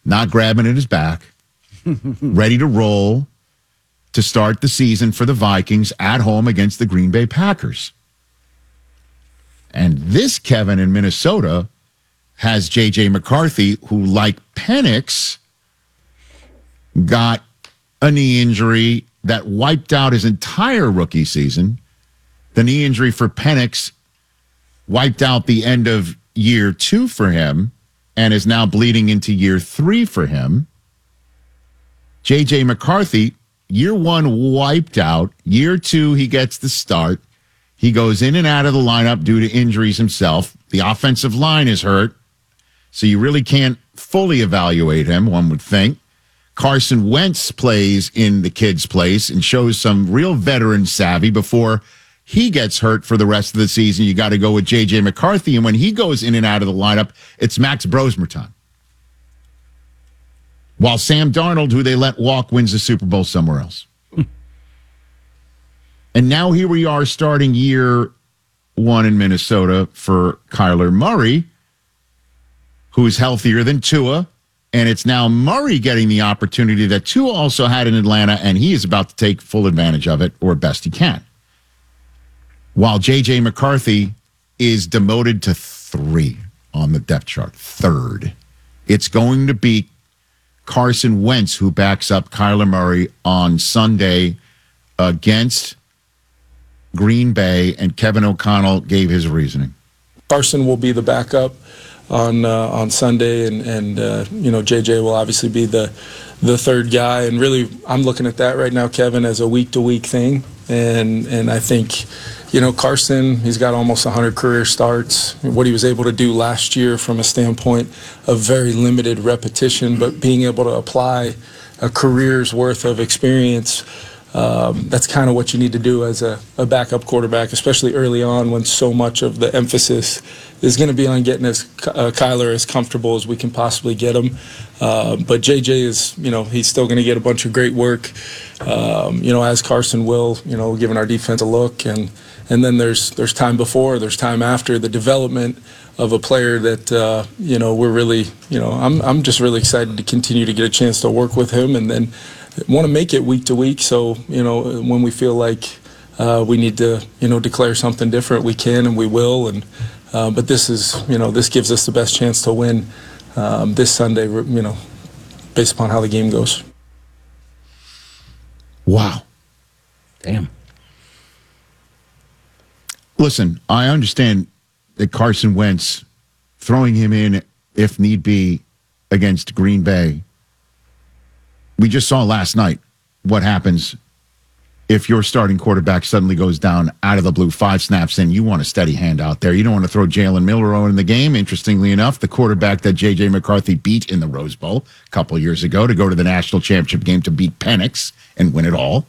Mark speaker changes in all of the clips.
Speaker 1: not grabbing at his back, ready to roll to start the season for the Vikings at home against the Green Bay Packers. And this Kevin in Minnesota has J.J. McCarthy, who, like Penix, got a knee injury that wiped out his entire rookie season. The knee injury for Penix wiped out the end of year 2 for him and is now bleeding into year 3 for him. J.J. McCarthy, year 1 wiped out. Year 2, he gets the start. He goes in and out of the lineup due to injuries himself. The offensive line is hurt, so you really can't fully evaluate him, one would think. Carson Wentz plays in the kid's place and shows some real veteran savvy before he gets hurt for the rest of the season. You got to go with J.J. McCarthy, and when he goes in and out of the lineup, it's Max Brosmer time. While Sam Darnold, who they let walk, wins the Super Bowl somewhere else. And now here we are starting year 1 in Minnesota for Kyler Murray, who's healthier than Tua. And it's now Murray getting the opportunity that Tua also had in Atlanta, and he is about to take full advantage of it, or best he can. While J.J. McCarthy is demoted to 3 on the depth chart, 3rd. It's going to be Carson Wentz who backs up Kyler Murray on Sunday against Green Bay, and Kevin O'Connell gave his reasoning.
Speaker 2: Carson will be the backup on Sunday, and JJ will obviously be the 3rd guy. And really, I'm looking at that right now, Kevin, as a week-to-week thing. And I think, Carson, he's got almost 100 career starts. What he was able to do last year from a standpoint of very limited repetition, but being able to apply a career's worth of experience. That's kind of what you need to do as a backup quarterback, especially early on when so much of the emphasis is going to be on getting Kyler as comfortable as we can possibly get him. But JJ is, he's still going to get a bunch of great work, as Carson will, giving our defense a look. And then there's time before, there's time after the development of a player that, we're really, I'm just really excited to continue to get a chance to work with him, and then want to make it week to week. So, when we feel like we need to, declare something different, we can and we will. And but this is, this gives us the best chance to win this Sunday, based upon how the game goes.
Speaker 1: Wow.
Speaker 3: Damn.
Speaker 1: Listen, I understand that Carson Wentz, throwing him in if need be against Green Bay. We just saw last night what happens if your starting quarterback suddenly goes down out of the blue, 5 snaps in. You want a steady hand out there. You don't want to throw Jalen Milroe in the game. Interestingly enough, the quarterback that J.J. McCarthy beat in the Rose Bowl a couple years ago to go to the national championship game to beat Penix and win it all.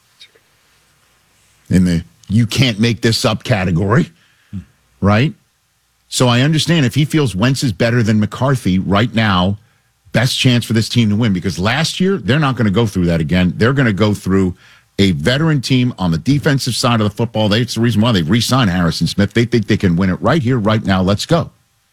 Speaker 1: In the you can't make this up category, right? So I understand if he feels Wentz is better than McCarthy right now, best chance for this team to win, because last year, they're not going to go through that again. They're going to go through a veteran team on the defensive side of the football. It's the reason why they re-signed Harrison Smith. They think they can win it right here, right now. Let's go.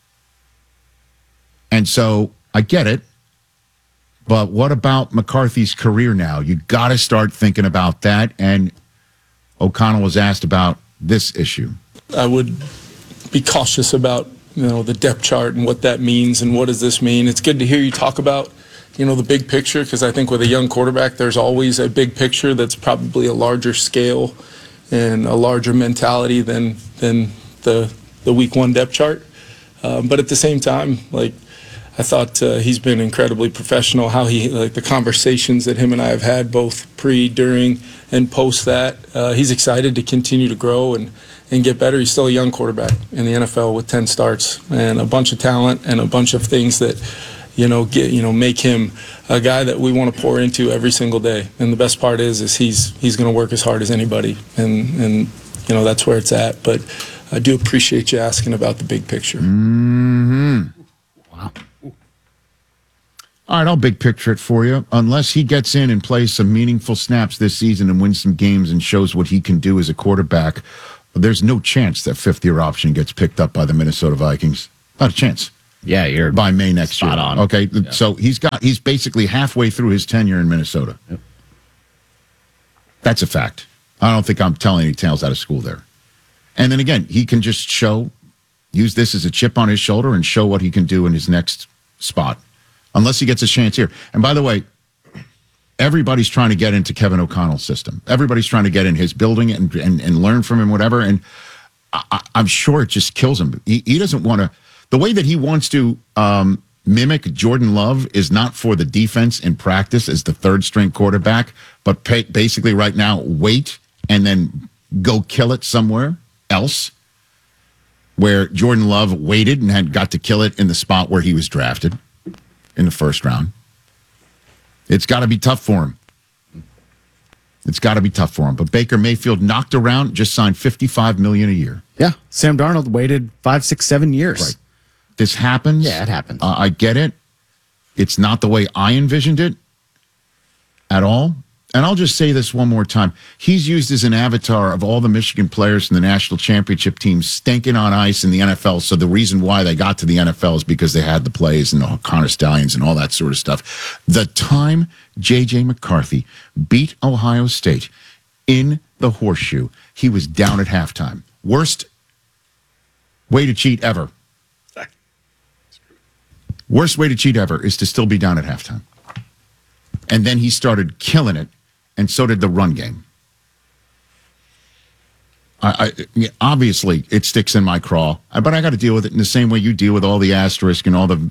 Speaker 1: And so I get it. But what about McCarthy's career now? You got to start thinking about that. And O'Connell was asked about this issue.
Speaker 2: I would be cautious about the depth chart and what that means and what does this mean. It's good to hear you talk about, the big picture, because I think with a young quarterback, there's always a big picture that's probably a larger scale and a larger mentality than the week 1 depth chart. But at the same time, I thought he's been incredibly professional, how the conversations that him and I have had both pre, during, and post that. He's excited to continue to grow and get better. He's still a young quarterback in the NFL with 10 starts and a bunch of talent and a bunch of things that, make him a guy that we want to pour into every single day. And the best part is he's going to work as hard as anybody. And that's where it's at. But I do appreciate you asking about the big picture.
Speaker 1: Mm-hmm. Wow. All right, I'll big picture it for you. Unless he gets in and plays some meaningful snaps this season and wins some games and shows what he can do as a quarterback, there's no chance that 5th-year option gets picked up by the Minnesota Vikings. Not a chance.
Speaker 3: Yeah, you're
Speaker 1: by May next
Speaker 3: spot
Speaker 1: year.
Speaker 3: on.
Speaker 1: Okay,
Speaker 3: Yeah.
Speaker 1: so he's basically halfway through his tenure in Minnesota.
Speaker 3: Yep.
Speaker 1: That's a fact. I don't think I'm telling any tales out of school there. And then again, he can just use this as a chip on his shoulder and show what he can do in his next spot, unless he gets a chance here. And by the way, everybody's trying to get into Kevin O'Connell's system. Everybody's trying to get in his building and learn from him, whatever. And I'm sure it just kills him. He doesn't want to. The way that he wants to mimic Jordan Love is not for the defense in practice as the third string quarterback, but basically right now wait and then go kill it somewhere else, where Jordan Love waited and got to kill it in the spot where he was drafted in the first round. It's got to be tough for him. It's got to be tough for him. But Baker Mayfield knocked around, just signed $55 million a year.
Speaker 3: Yeah, Sam Darnold waited 5, 6, 7 years.
Speaker 1: Right. This happens.
Speaker 3: Yeah, it happens.
Speaker 1: I get it. It's not the way I envisioned it at all. And I'll just say this one more time. He's used as an avatar of all the Michigan players from the national championship teams stinking on ice in the NFL. So the reason why they got to the NFL is because they had the plays and the Connor Stallions and all that sort of stuff. The time J.J. McCarthy beat Ohio State in the horseshoe, he was down at halftime. Worst way to cheat ever. Worst way to cheat ever is to still be down at halftime. And then he started killing it, and so did the run game. Obviously, it sticks in my craw, but I got to deal with it in the same way you deal with all the asterisk and all the,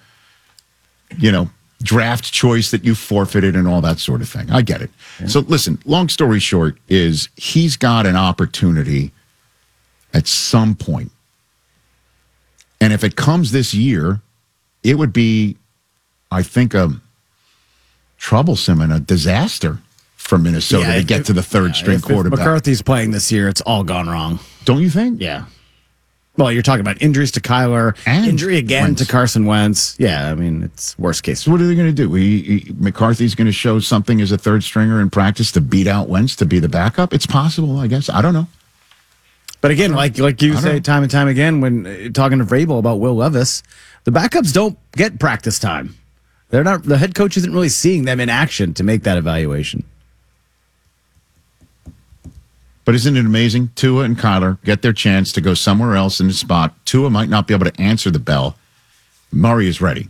Speaker 1: draft choice that you forfeited and all that sort of thing. I get it. Yeah. So listen, long story short is he's got an opportunity at some point. And if it comes this year, it would be, I think, troublesome and a disaster for Minnesota to get to the third string quarterback.
Speaker 3: If McCarthy's playing this year, it's all gone wrong.
Speaker 1: Don't you think?
Speaker 3: Yeah. Well, you're talking about injuries to Kyler,
Speaker 1: and
Speaker 3: injury again
Speaker 1: Wentz.
Speaker 3: to Carson Wentz. Yeah, I mean, it's worst case.
Speaker 1: So what are they going to do? McCarthy's going to show something as a third stringer in practice to beat out Wentz to be the backup? It's possible, I guess. I don't know.
Speaker 3: But again, like you say time and time again when talking to Vrabel about Will Levis, the backups don't get practice time. They're not. The head coach isn't really seeing them in action to make that evaluation.
Speaker 1: But isn't it amazing? Tua and Kyler get their chance to go somewhere else in the spot. Tua might not be able to answer the bell. Murray is ready.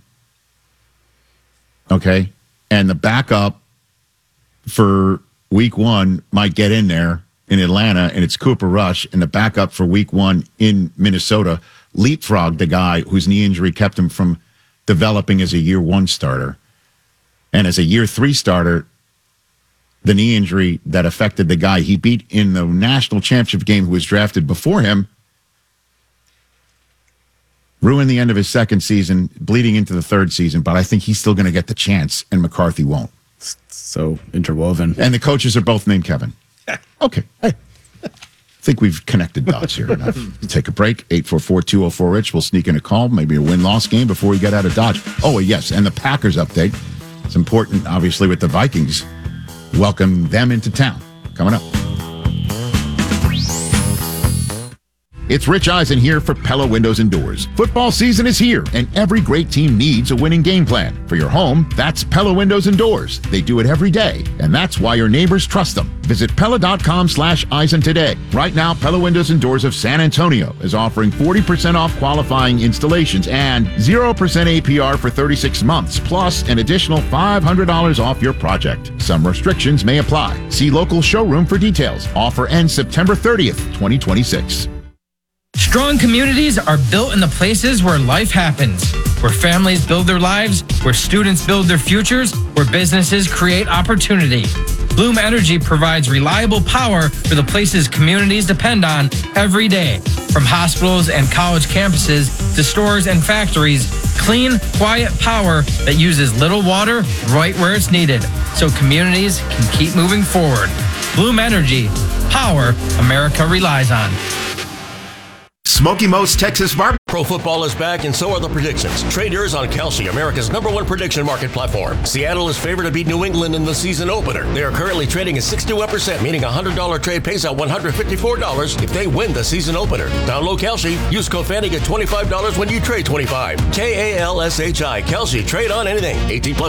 Speaker 1: Okay? And the backup for week 1 might get in there in Atlanta, and it's Cooper Rush, and the backup for week 1 in Minnesota leapfrogged the guy whose knee injury kept him from developing as a year 1 starter. And as a year 3 starter, the knee injury that affected the guy he beat in the national championship game who was drafted before him ruined the end of his second season, bleeding into the third season. But I think he's still going to get the chance, and McCarthy won't.
Speaker 3: So interwoven.
Speaker 1: And the coaches are both named Kevin. Okay. I think we've connected dots here enough. Take a break. 844-204-RICH. We'll sneak in a call, maybe a win-loss game before we get out of Dodge. Oh, yes, and the Packers update. It's important, obviously, with the Vikings. Welcome them into town. Coming up. It's Rich Eisen here for Pella Windows and Doors. Football season is here, and every great team needs a winning game plan. For your home, that's Pella Windows and Doors. They do it every day, and that's why your neighbors trust them. Visit Pella.com/Eisen today. Right now, Pella Windows and Doors of San Antonio is offering 40% off qualifying installations and 0% APR for 36 months, plus an additional $500 off your project. Some restrictions may apply. See local showroom for details. Offer ends September 30th, 2026.
Speaker 4: Strong communities are built in the places where life happens, where families build their lives, where students build their futures, where businesses create opportunity. Bloom Energy provides reliable power for the places communities depend on every day. From hospitals and college campuses to stores and factories, clean, quiet power that uses little water right where it's needed, so communities can keep moving forward. Bloom Energy, power America relies on.
Speaker 5: Smoky Mo's Texas Barbecue.
Speaker 6: Pro football is back, and so are the predictions. Trade yours on Kalshi, America's #1 prediction market platform. Seattle is favored to beat New England in the season opener. They are currently trading at 61%, meaning a $100 trade pays out $154 if they win the season opener. Download Kalshi. Use code Fanny, get $25 when you trade $25. KALSHI. Kalshi. Trade on anything. 18 plus.